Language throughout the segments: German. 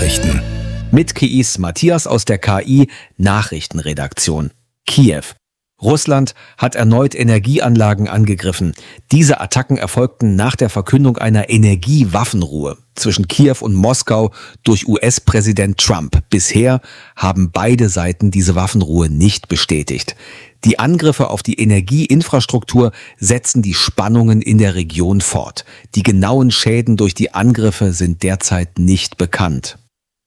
Nachrichten. Mit KIs Matthias aus der KI Nachrichtenredaktion. Kiew. Russland hat erneut Energieanlagen angegriffen. Diese Attacken erfolgten nach der Verkündung einer Energiewaffenruhe zwischen Kiew und Moskau durch US-Präsident Trump. Bisher haben beide Seiten diese Waffenruhe nicht bestätigt. Die Angriffe auf die Energieinfrastruktur setzen die Spannungen in der Region fort. Die genauen Schäden durch die Angriffe sind derzeit nicht bekannt.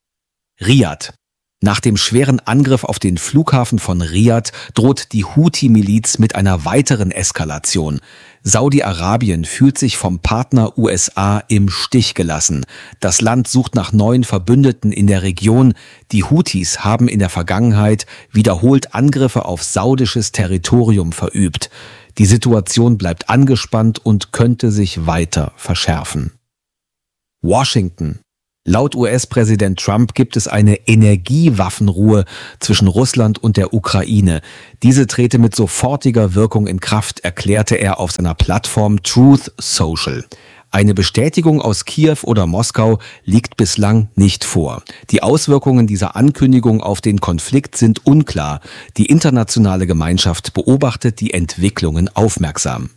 Riad. Nach dem schweren Angriff auf den Flughafen von Riad droht die Houthi-Miliz mit einer weiteren Eskalation. Saudi-Arabien fühlt sich vom Partner USA im Stich gelassen. Das Land sucht nach neuen Verbündeten in der Region. Die Houthis haben in der Vergangenheit wiederholt Angriffe auf saudisches Territorium verübt. Die Situation bleibt angespannt und könnte sich weiter verschärfen. Washington. Laut US-Präsident Trump gibt es eine Energiewaffenruhe zwischen Russland und der Ukraine. Diese trete mit sofortiger Wirkung in Kraft, erklärte er auf seiner Plattform Truth Social. Eine Bestätigung aus Kiew oder Moskau liegt bislang nicht vor. Die Auswirkungen dieser Ankündigung auf den Konflikt sind unklar. Die internationale Gemeinschaft beobachtet die Entwicklungen aufmerksam.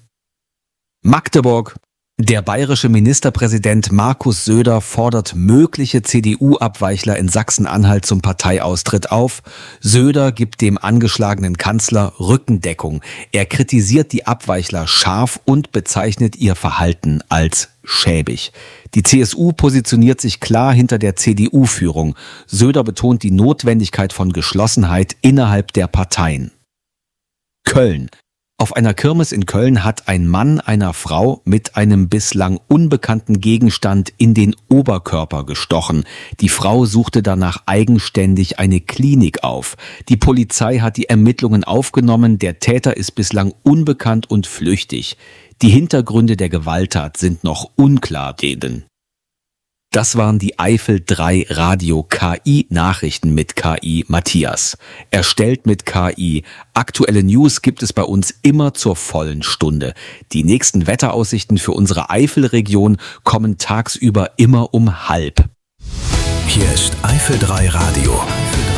Magdeburg. Der bayerische Ministerpräsident Markus Söder fordert mögliche CDU-Abweichler in Sachsen-Anhalt zum Parteiaustritt auf. Söder gibt dem angeschlagenen Kanzler Rückendeckung. Er kritisiert die Abweichler scharf und bezeichnet ihr Verhalten als schäbig. Die CSU positioniert sich klar hinter der CDU-Führung. Söder betont die Notwendigkeit von Geschlossenheit innerhalb der Parteien. Köln. Auf einer Kirmes in Köln hat ein Mann einer Frau mit einem bislang unbekannten Gegenstand in den Oberkörper gestochen. Die Frau suchte danach eigenständig eine Klinik auf. Die Polizei hat die Ermittlungen aufgenommen. Der Täter ist bislang unbekannt und flüchtig. Die Hintergründe der Gewalttat sind noch unklar. Das waren die Eifel 3 Radio KI Nachrichten mit KI Matthias. Erstellt mit KI. Aktuelle News gibt es bei uns immer zur vollen Stunde. Die nächsten Wetteraussichten für unsere Eifelregion kommen tagsüber immer um 12:30. Hier ist Eifel 3 Radio.